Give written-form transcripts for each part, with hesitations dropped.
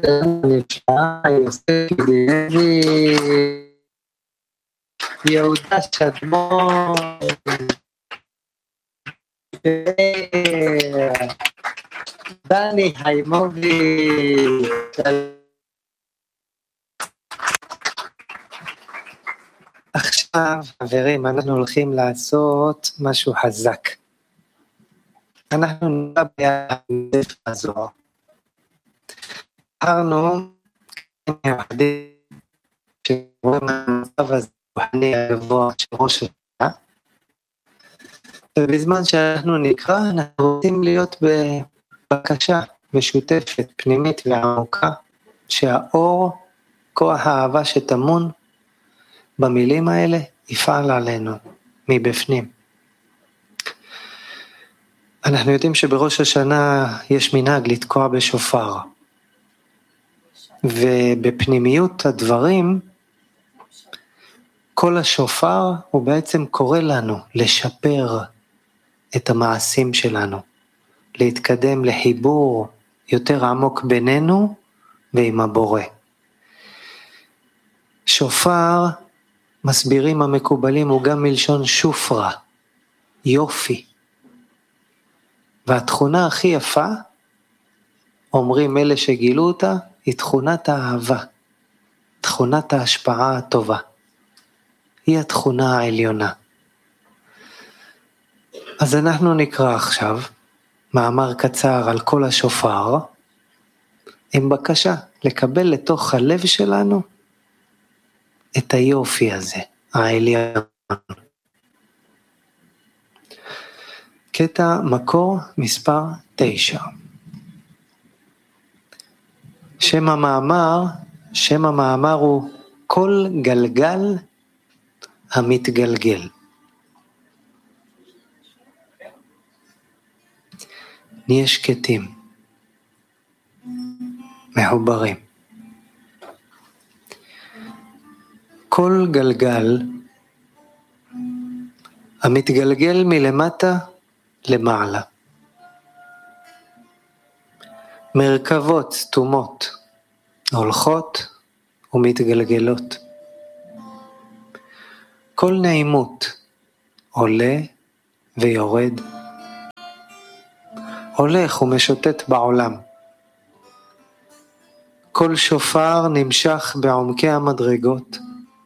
נפלא, יוסף לוי, יהודה שדמון, דני חיימוביץ'. עכשיו, חברים, אנחנו הולכים לעשות משהו חזק. אנחנו נראה בספר הזוהר. בחרנו מהחדים שרואים המצב הזה רוחני הגבוה של ראש השנה, ובזמן שאנחנו נקרא, אנחנו רוצים להיות בבקשה משותפת, פנימית ועמוקה, שהאור, כוח האהבה שטמון במילים האלה, יפעל עלינו מבפנים. אנחנו יודעים שבראש השנה יש מנהג לתקוע בשופר, ובפנימיות הדברים, כל השופר הוא בעצם קורא לנו לשפר את המעשים שלנו, להתקדם לחיבור יותר עמוק בינינו ועם הבורא. שופר, מסבירים המקובלים, הוא גם מלשון שופרה, יופי. והתכונה הכי יפה, אומרים אלה שגילו אותה, היא תכונת האהבה, תכונת ההשפעה הטובה. היא התכונה העליונה. אז אנחנו נקרא עכשיו מאמר קצר על כל השופר, עם בקשה לקבל לתוך הלב שלנו את היופי הזה, העליון. קטע מקור מספר 9. שם המאמר הוא כל גלגל המתגלגל. נהיה שקטים, מחוברים. כל גלגל המתגלגל מלמטה למעלה. מרכבות סתומות הולכות ומתגלגלות. כל נעימות עולה ויורד. הולך ומשוטט בעולם. כל שופר נמשך בעומקי המדרגות,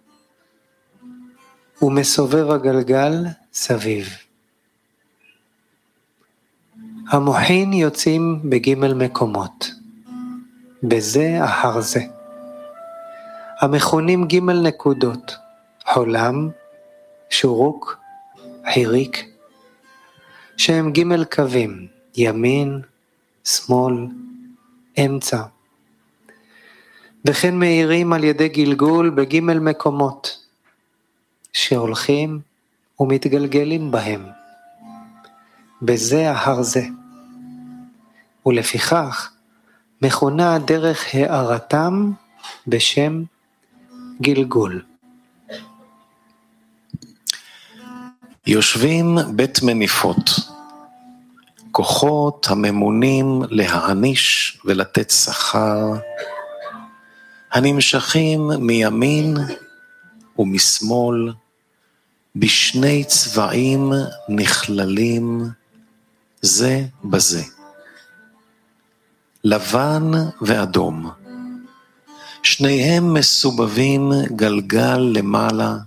ומסובב הגלגל סביב. המוחין יוצאים בג' מקומות, בזה אחר זה. המכונים ג' נקודות, חולם, שורוק, חיריק, שהם ג' קווים, ימין, שמאל, אמצע. וכן מאירים על ידי גלגול בג' מקומות, שהולכים ומתגלגלים בהם, בזה אחר זה. ולפיכך מכונה דרך הערתם בשם גלגול. יושבים בית מניפות, כוחות הממונים להעניש ולתת שכר, הנמשכים מימין ומשמאל, בשני צבעים נכללים זה בזה, לבן ואדום, שניהם מסובבים גלגל למעלה,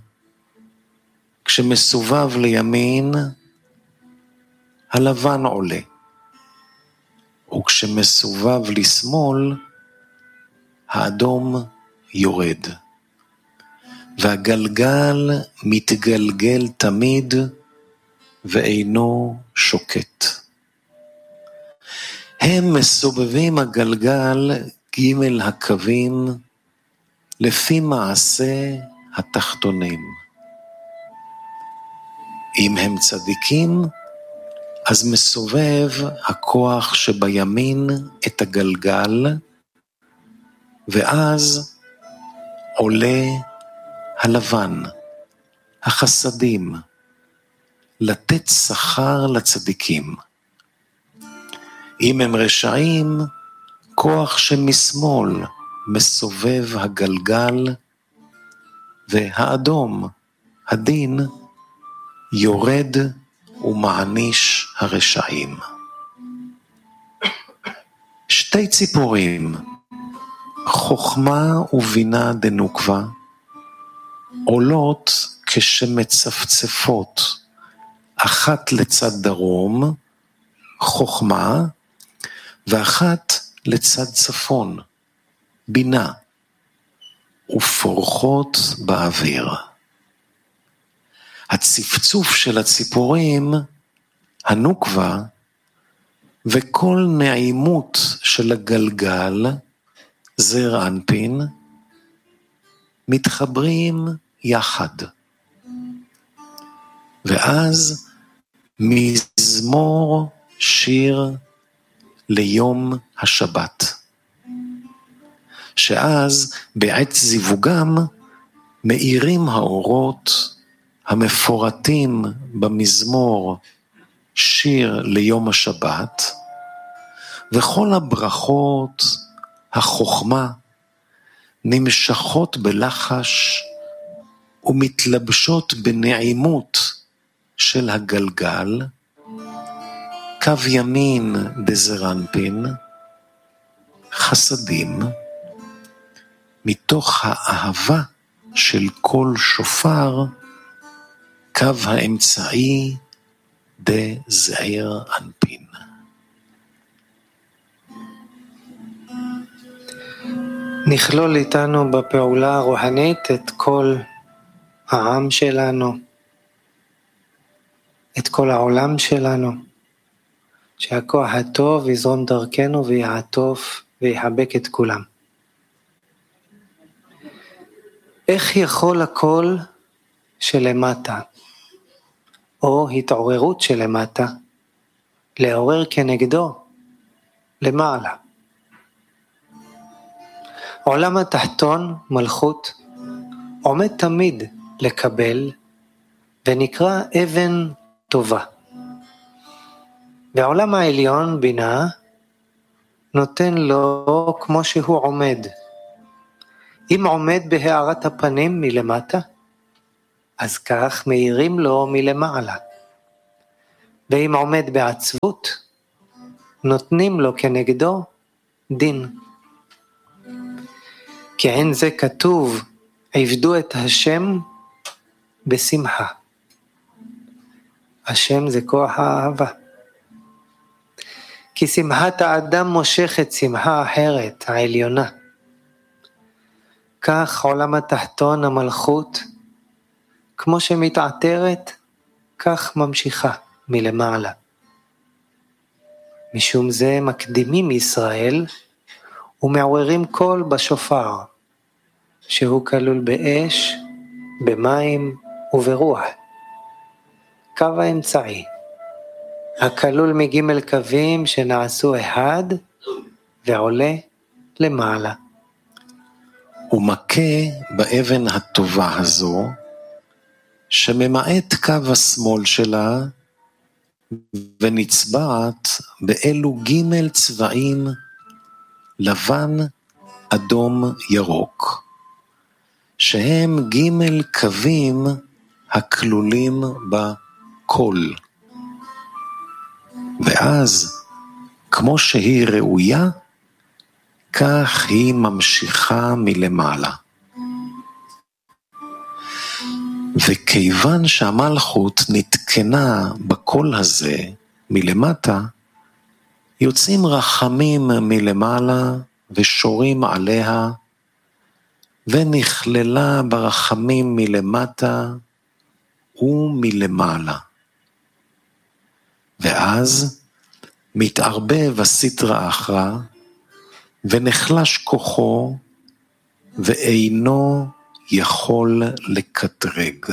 כשמסובב לימין הלבן עולה, וכשמסובב לשמאל האדום יורד, והגלגל מתגלגל תמיד ואינו שוקט. הם מסובבים הגלגל ג' הקווים לפי מעשה התחתונים. אם הם צדיקים, אז מסובב הכוח שבימין את הגלגל, ואז עולה הלבן, החסדים, לתת שכר לצדיקים. אם הם רשעים, הכוח שמשמאל מסובב הגלגל, והאדום, הדין, יורד ומעניש הרשעים. שתי ציפורים, חוכמה ובינה דנוקבה, עולות כשמצפצפות, אחת לצד דרום, חוכמה, ואחת לצד צפון, בינה, ופורחות באוויר. הצפצוף של הציפורים, הנוקבה, וכל נעימות של הגלגל, זר אנפין, מתחברים יחד. ואז מזמור שיר ליום השבת. שאז בעת זיווגם מאירים האורות המפורטים במזמור שיר ליום השבת, וכל הברכות, החוכמה, נמשכות בלחש ומתלבשות בנעימות של הגלגל, קו ימין דזרנפין, חסדים, מתוך האהבה של כל שופר, קו האמצעי דזעיר אנפין. נכלול איתנו בפעולה הרוחנית את כל העם שלנו, את כל העולם שלנו, שהכוח הטוב יזרום דרכנו ויעטוף ויחבק את כולם. איך יכול הקול שלמטה, או התעוררות שלמטה, לעורר כנגדו למעלה? עולם התחתון, מלכות, עומד תמיד לקבל, ונקרא אבן טובה. והעולם העליון, בינה, נותן לו כמו שהוא עומד. אם עומד בהארת הפנים מלמטה, אז כך מאירים לו מלמעלה. ואם עומד בעצבות, נותנים לו כנגדו דין. כי אין זה כתוב, עבדו את השם בשמחה. השם זה כוח האהבה. כי שמחת האדם מושכת שמחה אחרת, העליונה. כך עולם התחתון, המלכות, כמו שמתעטרת, כך ממשיכה מלמעלה. משום זה מקדימים ישראל ומעוררים קול בשופר, שהוא כלול באש, במים וברוח. קו האמצעי, הכלול מג' קווים שנעשו אחד ועולה למעלה. הוא מכה באבן הטובה הזו, שממעט קו השמאל שלה, ונצבעת באלו ג' צבעים, לבן, אדום, ירוק, שהם ג' קווים הכלולים בקול. ואז, כמו שהיא ראויה, כך היא ממשיכה מלמעלה. וכיוון שהמלכות נתקנה בקול הזה מלמטה, יוצאים רחמים מלמעלה ושורים עליה, ונכללה ברחמים מלמטה ומלמעלה. ואז מתערבב הסטרא אחרא, ונחלש כוחו, ואינו יכול לקטרג.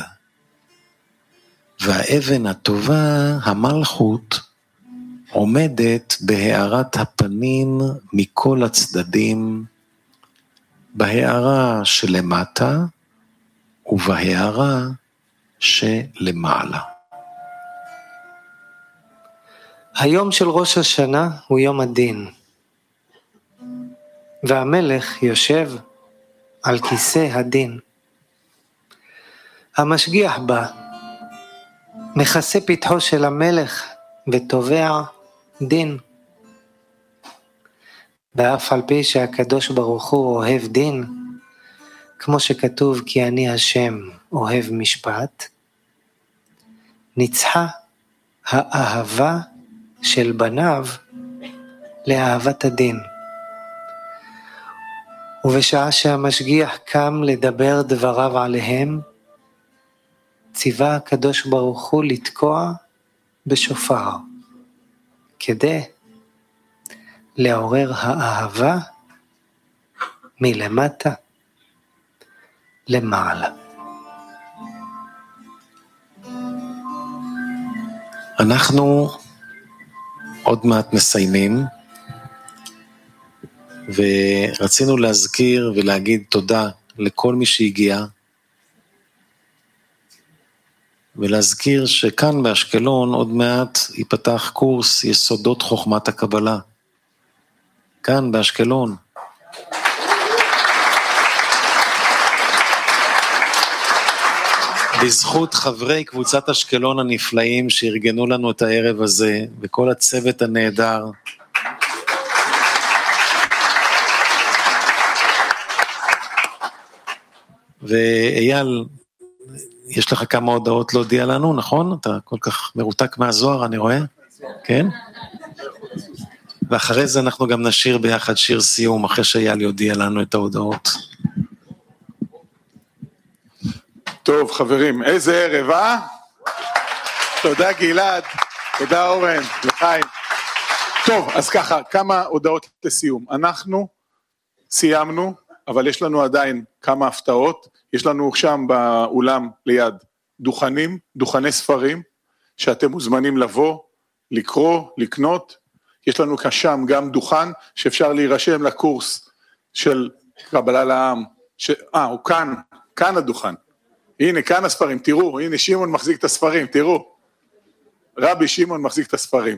והאבן הטובה, המלכות, עומדת בהארת הפנים מכל הצדדים, בהארה שלמטה ובהארה שלמעלה. היום של ראש השנה הוא יום הדין. והמלך יושב על כיסא הדין. המשגיח בא, מכסה פתחו של המלך ותובע דין. ואף על פי שהקדוש ברוך הוא אוהב דין, כמו שכתוב כי אני השם אוהב משפט, ניצחה האהבה של בניו לאהבת הדין. ובשעה שהמשגיח קם לדבר דבריו עליהם, ציווה הקדוש ברוך הוא לתקוע בשופר, כדי לעורר האהבה מלמטה למעלה. אנחנו עוד מעט מסיימים, ורצינו להזכיר ולהגיד תודה לכל מי שהגיע, ולהזכיר שכאן באשקלון עוד מעט ייפתח קורס יסודות חוכמת הקבלה. כאן באשקלון. בזכות חברי קבוצת אשקלון הנפלאים שארגנו לנו את הערב הזה, וכל הצוות הנהדר. ואייל, יש לך כמה הודעות להודיע לנו, נכון? אתה כל כך מרותק מהזוהר, אני רואה? כן? ואחרי זה אנחנו גם נשיר ביחד שיר סיום, אחרי שאייל יודיע לנו את ההודעות. טוב חברים, איזה ערב, תודה גלעד, תודה אורן, לחיים. טוב, אז ככה, כמה הודעות לסיום. אנחנו סיימנו, אבל יש לנו עדיין כמה הפתעות. יש לנו שם באולם ליד דוכני ספרים, שאתם מוזמנים לבוא, לקרוא, לקנות. יש לנו שם גם דוכן שאפשר להירשם לקורס של קבלה לעם. הוא כאן הדוכן. הנה, כאן הספרים, תראו, הנה שמעון מחזיק את הספרים, תראו. רבי שמעון מחזיק את הספרים.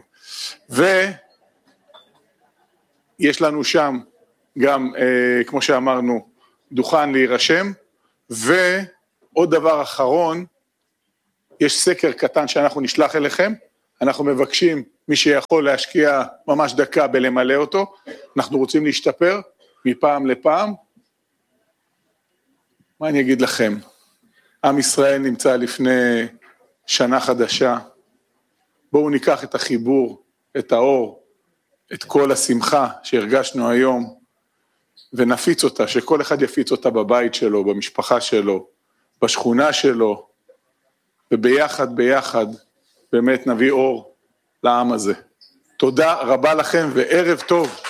ויש לנו שם גם, כמו שאמרנו, דוכן להירשם, ועוד דבר אחרון, יש סקר קטן שאנחנו נשלח אליכם, אנחנו מבקשים מי שיכול להשקיע ממש דקה בלמלא אותו, אנחנו רוצים להשתפר מפעם לפעם. מה אני אגיד לכם? עם ישראל נמצא לפני שנה חדשה, בואו ניקח את החיבור, את האור, את כל השמחה שהרגשנו היום, ונפיץ אותה, שכל אחד יפיץ אותה בבית שלו, במשפחה שלו, בשכונה שלו, וביחד באמת נביא אור לעם הזה. תודה רבה לכם וערב טוב.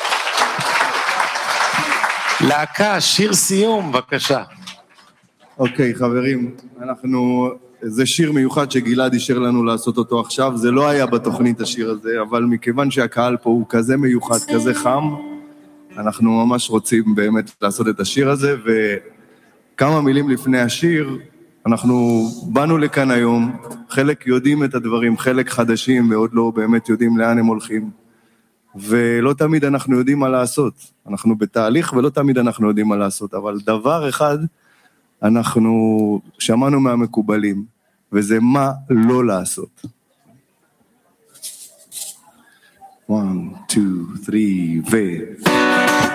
להקה, שיר סיום, בבקשה. אוקיי, חברים, זה שיר מיוחד שגלעד אישר לנו לעשות אותו עכשיו, זה לא היה בתוכנית השיר הזה, אבל מכיוון שהקהל פה הוא כזה מיוחד, כזה חם, אנחנו ממש רוצים באמת לעשות את השיר הזה, וכמה מילים לפני השיר, אנחנו באנו לכאן היום, חלק יודעים את הדברים, חלק חדשים, ועוד לא באמת יודעים לאן הם הולכים, ולא תמיד אנחנו יודעים מה לעשות, אנחנו בתהליך ולא תמיד אנחנו יודעים מה לעשות, אבל דבר אחד, אנחנו שמענו מהמקובלים, וזה מה לא לעשות. 1, 2, 3,